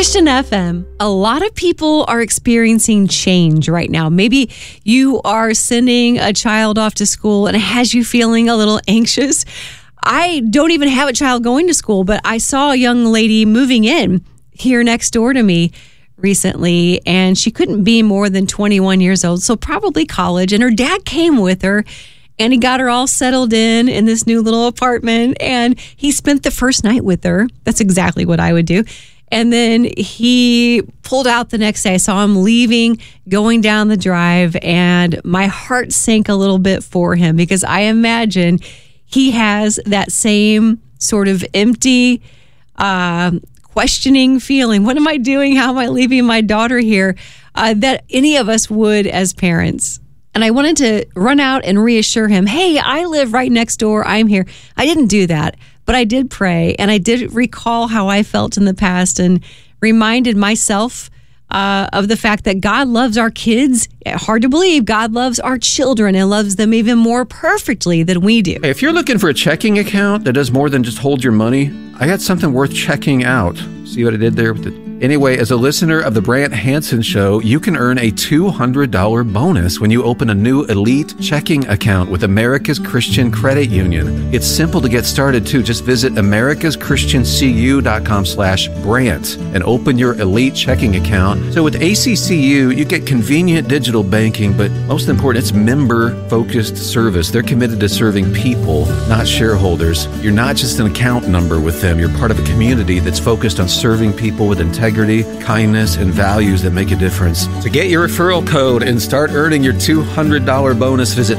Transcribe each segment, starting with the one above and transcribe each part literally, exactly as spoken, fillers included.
Christian F M. A lot of people are experiencing change right now. Maybe you are sending a child off to school and it has you feeling a little anxious. I don't even have a child going to school, but I saw a young lady moving in here next door to me recently, and she couldn't be more than twenty-one years old, so probably college. And her dad came with her, and he got her all settled in in this new little apartment, and he spent the first night with her. That's exactly what I would do. And then he pulled out the next day. I saw him leaving, going down the drive, and my heart sank a little bit for him because I imagine he has that same sort of empty, uh, questioning feeling. What am I doing? How am I leaving my daughter here? Uh, that any of us would as parents. And I wanted to run out and reassure him, hey, I live right next door. I'm here. I didn't do that. But I did pray, and I did recall how I felt in the past and reminded myself uh, of the fact that God loves our kids. Hard to believe. God loves our children and loves them even more perfectly than we do. If you're looking for a checking account that does more than just hold your money, I got something worth checking out. See what I did there with the... Anyway, as a listener of the Brant Hansen Show, you can earn a two hundred dollars bonus when you open a new elite checking account with America's Christian Credit Union. It's simple to get started, too. Just visit americaschristiancu.com slash Brant and open your elite checking account. So with A C C U, you get convenient digital banking, but most important, it's member-focused service. They're committed to serving people, not shareholders. You're not just an account number with them. You're part of a community that's focused on serving people with integrity, kindness, and values that make a difference. To get your referral code and start earning your two hundred dollars bonus, visit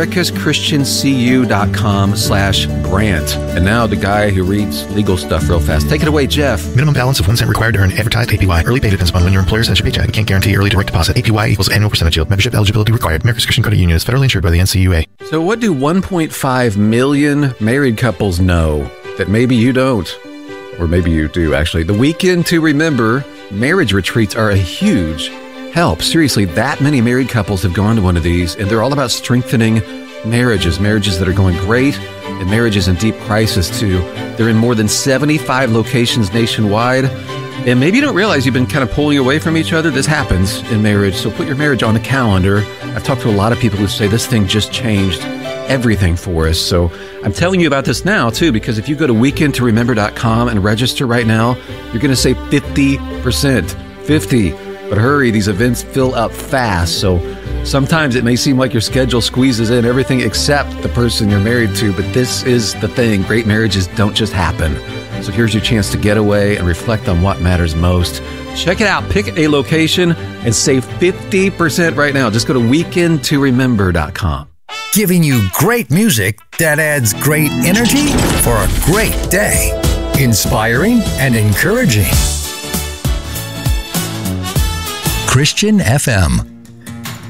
americaschristiancu.com slash Brant. And now the guy who reads legal stuff real fast. Take it away, Jeff. Minimum balance of one cent required to earn advertised A P Y. Early pay depends upon when your employer sends your paycheck. You can't guarantee early direct deposit. A P Y equals annual percentage yield. Membership eligibility required. America's Christian Credit Union is federally insured by the N C U A. So what do one point five million married couples know that maybe you don't? Or maybe you do, actually. The Weekend to Remember marriage retreats are a huge help. Seriously, that many married couples have gone to one of these, and they're all about strengthening marriages, marriages that are going great, and marriages in deep crisis, too. They're in more than seventy-five locations nationwide. And maybe you don't realize you've been kind of pulling away from each other. This happens in marriage, so put your marriage on the calendar. I've talked to a lot of people who say this thing just changed everything for us. So I'm telling you about this now, too, because if you go to weekend to remember dot com and register right now, you're going to save fifty percent. fifty. But hurry, these events fill up fast. So sometimes it may seem like your schedule squeezes in everything except the person you're married to. But this is the thing. Great marriages don't just happen. So here's your chance to get away and reflect on what matters most. Check it out. Pick a location and save fifty percent right now. Just go to weekend to remember dot com. Giving you great music that adds great energy for a great day. Inspiring and encouraging. Christian F M.